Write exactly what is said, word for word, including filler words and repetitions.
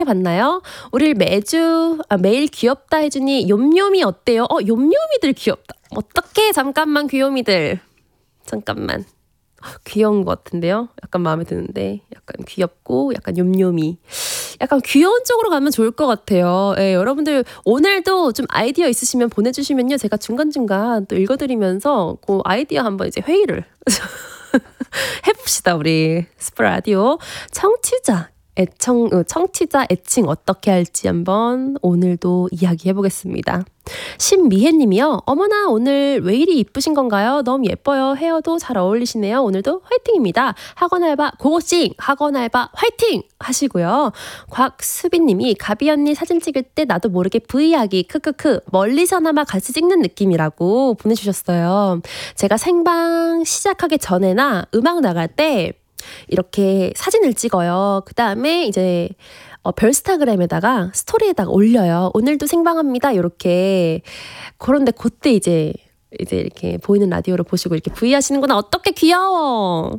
봤나요? 우릴 매주 아, 매일 귀엽다 해주니 욤욤이 어때요? 어 욤욤이들 귀엽다. 어떻게 잠깐만 귀요미들 잠깐만 귀여운 것 같은데요? 약간 마음에 드는데 약간 귀엽고 약간 욤욤이 약간 귀여운 쪽으로 가면 좋을 것 같아요. 예, 여러분들 오늘도 좀 아이디어 있으시면 보내주시면요 제가 중간중간 또 읽어드리면서 그 아이디어 한번 이제 회의를 해봅시다. 우리 스프라디오 청취자 애청, 청취자 애칭 어떻게 할지 한번 오늘도 이야기해보겠습니다. 신미혜님이요. 어머나 오늘 왜 이리 이쁘신 건가요? 너무 예뻐요. 헤어도 잘 어울리시네요. 오늘도 화이팅입니다. 학원 알바 고고싱 학원 알바 화이팅 하시고요. 곽수빈님이 가비 언니 사진 찍을 때 나도 모르게 V하기 크크크 멀리서나마 같이 찍는 느낌이라고 보내주셨어요. 제가 생방 시작하기 전에나 음악 나갈 때 이렇게 사진을 찍어요. 그 다음에 이제 어, 별스타그램에다가 스토리에다가 올려요. 오늘도 생방합니다. 이렇게 그런데 그때 이제 이제 이렇게 보이는 라디오를 보시고 이렇게 V 하시는구나. 어떻게 귀여워.